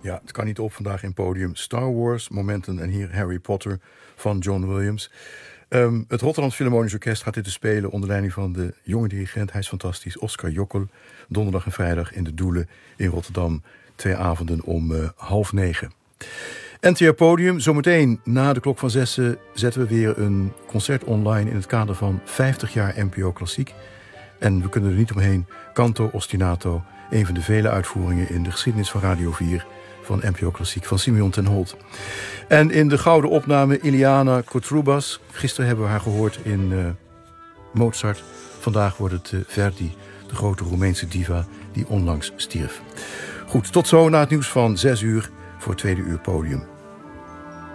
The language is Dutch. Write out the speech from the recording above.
Ja, het kan niet op vandaag in podium. Star Wars, Momenten en hier Harry Potter van John Williams. Het Rotterdams Philharmonisch Orkest gaat dit te spelen onder leiding van de jonge dirigent, hij is fantastisch, Oscar Jokkel. Donderdag en vrijdag in de Doelen in Rotterdam. 2 avonden om 20:30. NTR Podium. Zometeen na de klok van 6 zetten we weer een concert online in het kader van 50 jaar NPO Klassiek. En we kunnen er niet omheen. Canto Ostinato, een van de vele uitvoeringen in de geschiedenis van Radio 4 van NPO Klassiek van Simeon ten Holt. En in de gouden opname Iliana Kotroubas. Gisteren hebben we haar gehoord in Mozart. Vandaag wordt het Verdi, de grote Roemeense diva die onlangs stierf. Goed, tot zo na het nieuws van 6 uur voor het tweede uur podium.